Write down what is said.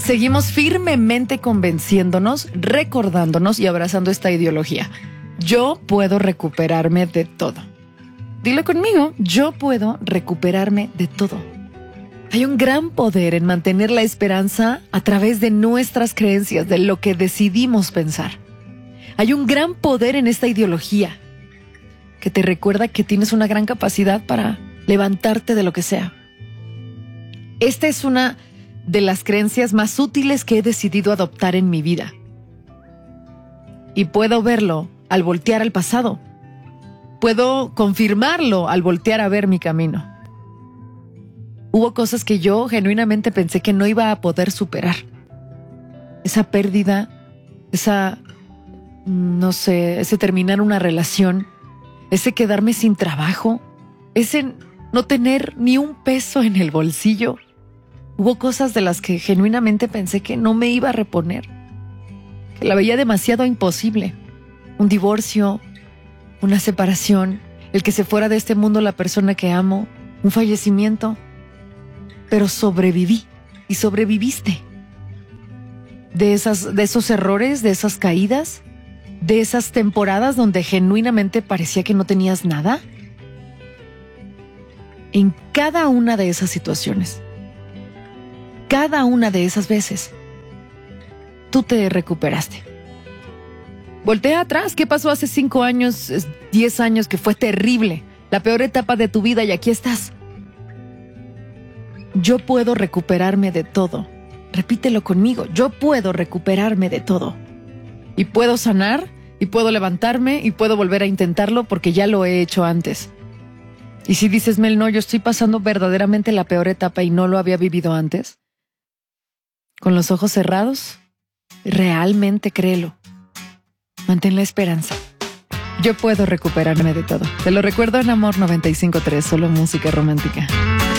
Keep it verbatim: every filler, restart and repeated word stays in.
seguimos firmemente convenciéndonos, recordándonos y abrazando esta ideología. Yo puedo recuperarme de todo. Dilo conmigo, yo puedo recuperarme de todo. Hay un gran poder en mantener la esperanza a través de nuestras creencias, de lo que decidimos pensar. Hay un gran poder en esta ideología que te recuerda que tienes una gran capacidad para levantarte de lo que sea. Esta es una de las creencias más útiles que he decidido adoptar en mi vida. Y puedo verlo al voltear al pasado. Puedo confirmarlo al voltear a ver mi camino. Hubo cosas que yo genuinamente pensé que no iba a poder superar. Esa pérdida, esa, no sé, ese terminar una relación, ese quedarme sin trabajo, ese no tener ni un peso en el bolsillo. Hubo cosas de las que genuinamente pensé que no me iba a reponer, que la veía demasiado imposible. Un divorcio, una separación, el que se fuera de este mundo la persona que amo, un fallecimiento. Pero sobreviví y sobreviviste. De esas, de esos errores, de esas caídas, de esas temporadas donde genuinamente parecía que no tenías nada. En cada una de esas situaciones, cada una de esas veces, tú te recuperaste. Voltea atrás, ¿qué pasó hace cinco años, diez años que fue terrible? La peor etapa de tu vida y aquí estás. Yo puedo recuperarme de todo. Repítelo conmigo, yo puedo recuperarme de todo. Y puedo sanar, y puedo levantarme, y puedo volver a intentarlo porque ya lo he hecho antes. Y si dices, Mel, no, yo estoy pasando verdaderamente la peor etapa y no lo había vivido antes, con los ojos cerrados, realmente créelo. Mantén la esperanza. Yo puedo recuperarme de todo. Te lo recuerdo en Amor noventa y cinco punto tres, solo música romántica.